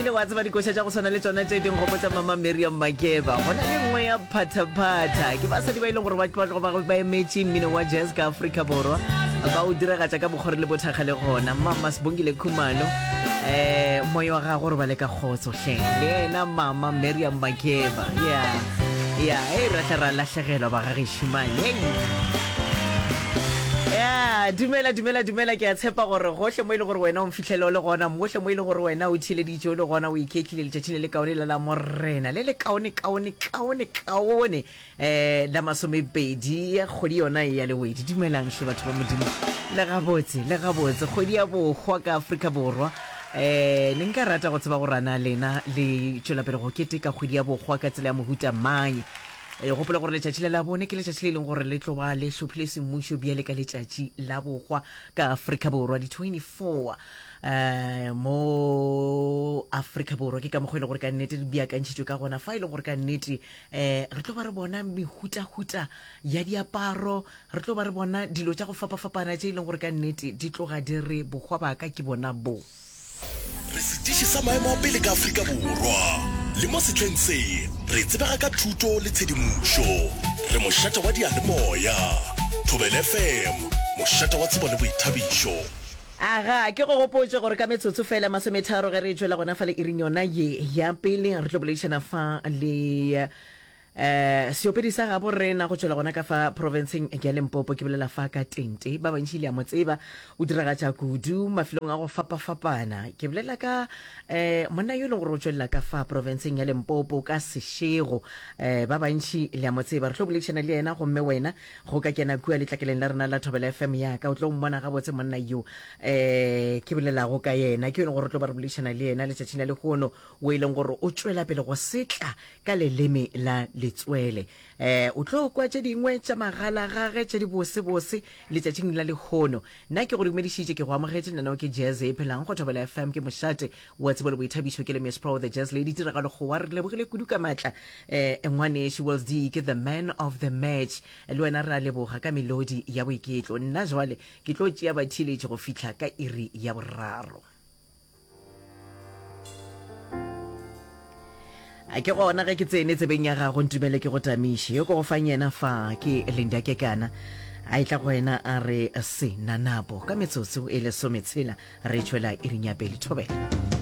ile wa tseba dikoša tša go tshwana le tsona tše ding go botsa Mama Miriam Makeba gona le nngwe ya phathaphatha ke basadi ba ileng gore ba emetse mmino wa jazz ka Afrika Borwa ba o diragatša ka bokgore le bothakga le gona Mama Sibongile Khumalo moya wa ga gore ba le ka kgotso hle le ena Mama Miriam Makeba ya ra lahlegelwa ba ga gešimane dumela ke a tshepa gore gohle mo ile gore wena o mfitlhele o le gona mohle mo ile gore wena o thile dijo le gona o iketlile le tšatšile le kaone la morena le kaone la masomepedi ya kgwedi yona ya lewedi dumelang hle batho ba modimo le gabotse kgwedi ya bogwa ka Afrika Borwa ne nka rata go tseba go rana lena le tšwela pele go keteka kgwedi ya bogwa ka tsela ya mohuta mang gopola gore letšatši le la bone ke letšatši le leng gore le tlo ba le hlophile semmušo bjale ka letšatši la bogwa ka Afrika Borwa di 24 mo Afrika Borwa ke ka mokgwa e le gore ka nnete di beakantšhitšwe ka gona fa e le gore ka nnete re tlo ba re bona mehutahuta ya diaparo re tlo ba re bona dilo tša go fapafapana tše e leng gore ka nnete di tloga di re bogwa baka ke bona bo re setiši sa maemo a pele ka Afrika Borwa le mo setleng se re tsebega ka thuto le tshedimošo re mošata wa dialemoya Thobela FM mošata wa tsebo le boithabišo aga ke go gopotse gore ka metsotso fela masometharo ge re tšwela gona fa le iring yona ye ya pele re tlo boledišana fa le seopedi sa gabo rena go tšwela gona ka fa provinceng ya Limpopo ke bolela fa ka tente ba bantši le ya mo tseba o diragatša kudu mafilong a go fapafapana ke bolela ka monna yo e leng gore o tšwelela ka fa provinceng ya Limpopo ka Seshego ba bantši le ya mo tseba re tlo boledišana le yena gomme wena go ka kena kua letlakeleng la rena la Thobela FM yaka o tlo mmona gabotse monna yo ke bolelago ka yena ke yone gore re tlo ba re boledišana le yena letšatšing la legono o e leng gore o tšwela pele go setla ka leleme la letswele o tlo kwa tše dingwe tša magala gage tše di bose letšatšing la legono nna ke go dumedišitše ke go amogetše nana o ke jazz e phelang go Thobela FM ke mošate wa tsebo le boithabišo ke le Miss Pro the Jazz Lady tiragalo go wa re lebogile kudu ka matla ngwaneši Wells D ke the man of the match le wena re a leboga ka melodi ya boiketlo nna jwale ke tlo tšea bathiletše go fihla ka iri ya boraro a ke gona ge ke tsene tsebeng ya gago ntumele ke go tamiše yo ko go fang yena fa ke Linda Kekana a itla go wena a re se nanabo ka metsotso e le sometshela re tšwela iring ya pele Thobela